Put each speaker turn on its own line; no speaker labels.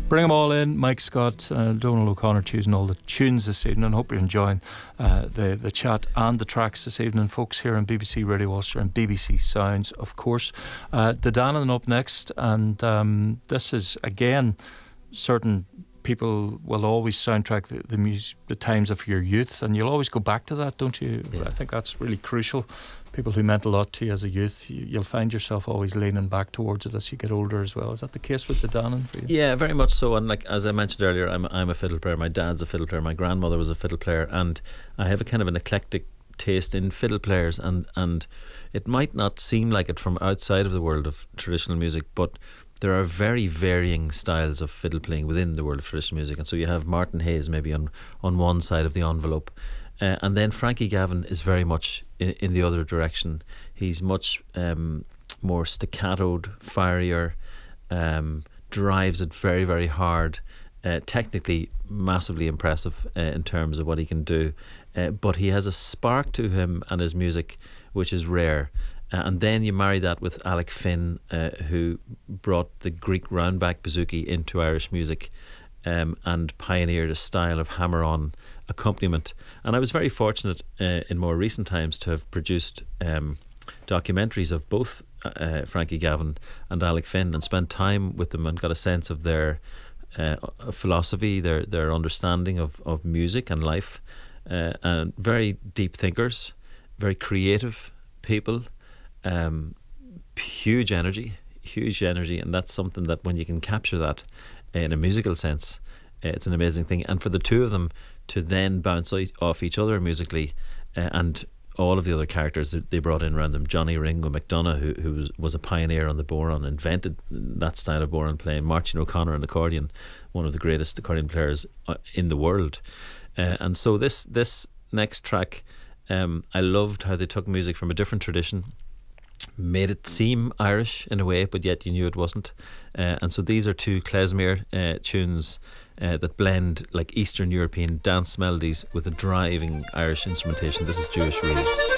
Bring them all in. Mike Scott, Donal O'Connor choosing all the tunes this evening. Hope you're enjoying the chat and the tracks this evening, folks, here on BBC Radio Ulster and BBC Sounds, of course. Danann up next, and this is, again, certain people will always soundtrack the music, the times of your youth, and you'll always go back to that, don't you? Yeah. I think that's really crucial. People who meant a lot to you as a youth, you'll find yourself always leaning back towards it as you get older as well. Is that the case with the Danann for you?
Yeah, very much so. And like as I mentioned earlier, I'm a fiddle player. My dad's a fiddle player. My grandmother was a fiddle player, and I have a kind of an eclectic taste in fiddle players. And it might not seem like it from outside of the world of traditional music, but there are very varying styles of fiddle playing within the world of traditional music. And so you have Martin Hayes maybe on one side of the envelope. And then Frankie Gavin is very much in the other direction. He's much more staccatoed, fierier, drives it very, very hard, technically massively impressive in terms of what he can do. But he has a spark to him and his music which is rare. And then you marry that with Alec Finn, who brought the Greek roundback bouzouki into Irish music and pioneered a style of hammer-on accompaniment. And I was very fortunate in more recent times to have produced documentaries of both Frankie Gavin and Alec Finn, and spent time with them and got a sense of their philosophy, their understanding of music and life, and very deep thinkers, very creative people, huge energy, and that's something that when you can capture that in a musical sense, it's an amazing thing. And for the two of them to then bounce off each other musically, and all of the other characters that they brought in around them, Johnny Ringo McDonough, who was a pioneer on the bodhrán, invented that style of bodhrán playing, Martin O'Connor on accordion, one of the greatest accordion players in the world. And so this next track, I loved how they took music from a different tradition, made it seem Irish in a way, but yet you knew it wasn't. And so these are two klezmer tunes that blend like Eastern European dance melodies with a driving Irish instrumentation. This is Jewish Reels.